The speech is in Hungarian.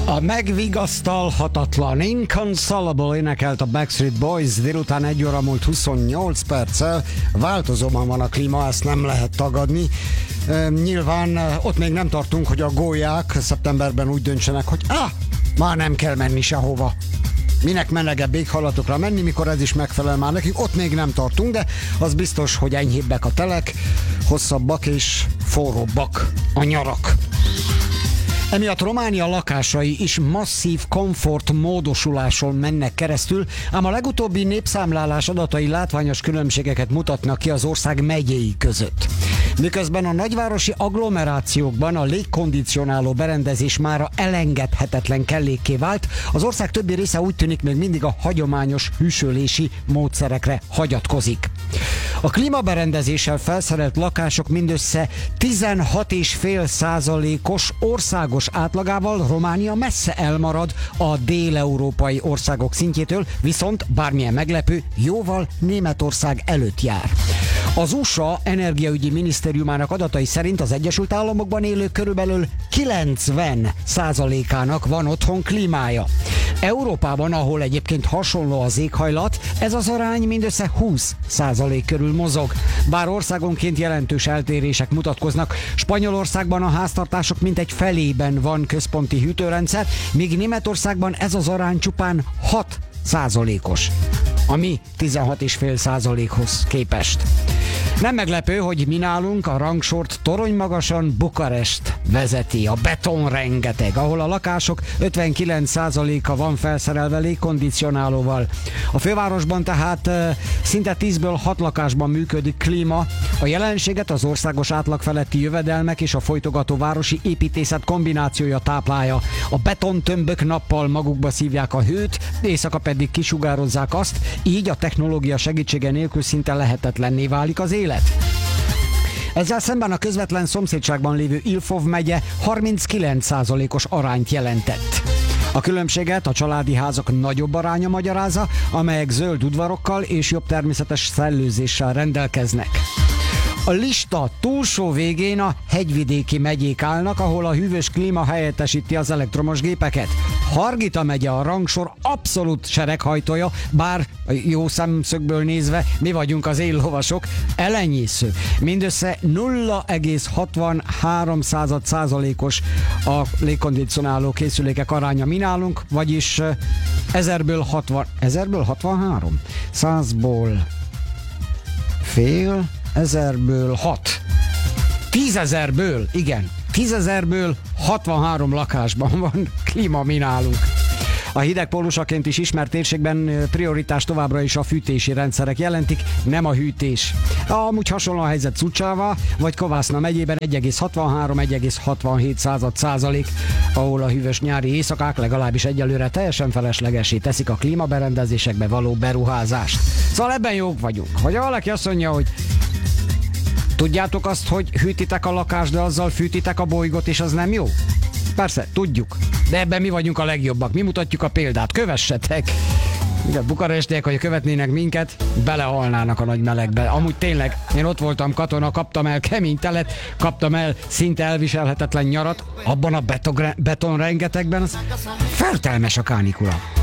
A megvigasztalhatatlan, Inconsolable énekelt a Backstreet Boys, délután 1 óra múlt 28 perccel. Változóban van a klíma, ezt nem lehet tagadni. Nyilván ott még nem tartunk, hogy a gólyák szeptemberben úgy döntsenek, hogy már nem kell menni sehova. Minek melegebb éghajlatokra menni, mikor ez is megfelel már nekik, ott még nem tartunk, de az biztos, hogy enyhébbek a telek, hosszabbak és forróbbak a nyarak. Emiatt Románia lakásai is masszív komfort módosuláson mennek keresztül, ám a legutóbbi népszámlálás adatai látványos különbségeket mutatnak ki az ország megyéi között. Miközben a nagyvárosi agglomerációkban a légkondicionáló berendezés mára elengedhetetlen kellékké vált, az ország többi része úgy tűnik még mindig a hagyományos hűsölési módszerekre hagyatkozik. A klímaberendezéssel felszerelt lakások mindössze 16,5%-os országos átlagával Románia messze elmarad a dél-európai országok szintjétől, viszont bármilyen meglepő, jóval Németország előtt jár. Az USA energiaügyi minisztériumának adatai szerint az Egyesült Államokban élők körülbelül 90%-ának van otthon klímája. Európában, ahol egyébként hasonló az éghajlat, ez az arány mindössze 20% körül mozog. Bár országonként jelentős eltérések mutatkoznak, Spanyolországban a háztartások mintegy felében van központi hűtőrendszer, míg Németországban ez az arány csupán 6%-os, ami 16,5%-hoz képest. Nem meglepő, hogy mi nálunk a rangsort toronymagasan Bukarest vezeti, a betonrengeteg, ahol a lakások 59%-a van felszerelve légkondicionálóval. A fővárosban tehát szinte 10-ből 6 lakásban működik klíma. A jelenséget az országos átlag feletti jövedelmek és a folytogató városi építészet kombinációja táplálja. A betontömbök nappal magukba szívják a hőt, éjszaka pedig kisugározzák azt, így a technológia segítsége nélkül szinte lehetetlenné válik az élet. Ezzel szemben a közvetlen szomszédságban lévő Ilfov megye 39%-os arányt jelentett. A különbséget a családi házak nagyobb aránya magyarázza, amelyek zöld udvarokkal és jobb természetes szellőzéssel rendelkeznek. A lista túlsó végén a hegyvidéki megyék állnak, ahol a hűvös klíma helyettesíti az elektromos gépeket. Hargita megye a rangsor abszolút sereghajtója, bár jó szemszögből nézve mi vagyunk az éllovasok, elenyésző. Mindössze 0,63%-os a légkondicionáló készülékek aránya mi nálunk, vagyis 1000-ből 63? 100-ból fél, 1000-ből 6. 10.000-ből, igen, 10.000-ből 63 lakásban van klíma mi nálunk. A hidegpólusaként is ismert térségben prioritás továbbra is a fűtési rendszerek jelentik, nem a hűtés. Amúgy hasonló a helyzet Cucsava vagy Kovászna megyében 1,63-1,67%, ahol a hűvös nyári éjszakák legalábbis egyelőre teljesen feleslegesé teszik a klímaberendezésekbe való beruházást. Szóval ebben jók vagyunk. Hogyha valaki azt mondja, hogy tudjátok azt, hogy hűtitek a lakást, de azzal fűtitek a bolygót, és az nem jó? Persze, tudjuk. De ebben mi vagyunk a legjobbak. Mi mutatjuk a példát. Kövessetek! De bukarestiek, hogy követnének minket, belehalnának a nagy melegbe. Amúgy tényleg, én ott voltam katona, kaptam el kemény telet, kaptam el szinte elviselhetetlen nyarat, abban a betonrengetegben az fertelmes a kánikula.